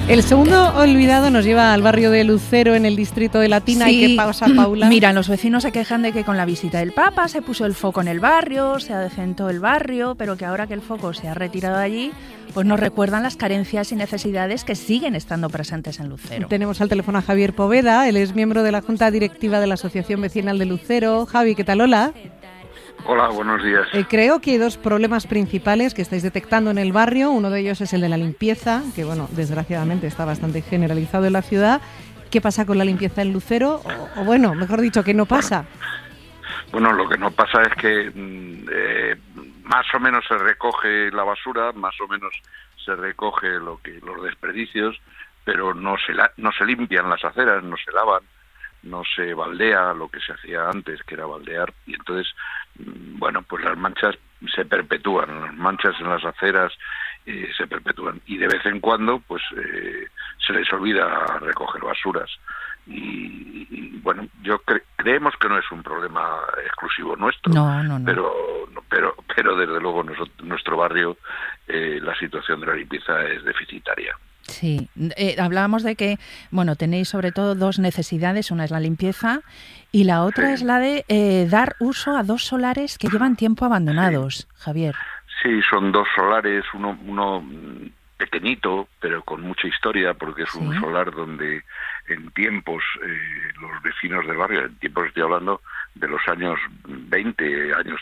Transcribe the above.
El segundo olvidado nos lleva al barrio de Lucero, en el distrito de Latina. Sí. ¿Y qué pasa, Paula? Mira, los vecinos se quejan de que con la visita del Papa se puso el foco en el barrio, se adecentó el barrio, pero que ahora que el foco se ha retirado de allí, pues nos recuerdan las carencias y necesidades que siguen estando presentes en Lucero. Tenemos al teléfono a Javier Poveda, él es miembro de la Junta Directiva de la Asociación Vecinal de Lucero. Javi, ¿qué tal? Hola. Hola, buenos días. Creo que hay dos problemas principales que estáis detectando en el barrio. Uno de ellos es el de la limpieza, que bueno, desgraciadamente está bastante generalizado en la ciudad. ¿Qué pasa con la limpieza en Lucero? O bueno, mejor dicho, ¿qué no pasa? Bueno, lo que no pasa es que más o menos se recoge la basura, más o menos se recoge los desperdicios, pero no se limpian las aceras, no se lavan, no se baldea lo que se hacía antes, que era baldear, y entonces, bueno, pues las manchas se perpetúan, las manchas en las aceras se perpetúan, y de vez en cuando, pues se les olvida recoger basuras. Y bueno, creemos que no es un problema exclusivo nuestro, No. pero desde luego nuestro barrio, la situación de la limpieza es deficitaria. Sí, hablábamos de que, bueno, tenéis sobre todo dos necesidades, una es la limpieza y la otra es la de dar uso a dos solares que llevan tiempo abandonados, Javier. Sí, son dos solares, uno pequeñito, pero con mucha historia, porque es un solar donde en tiempos los vecinos del barrio, en tiempos estoy hablando de los años 20, años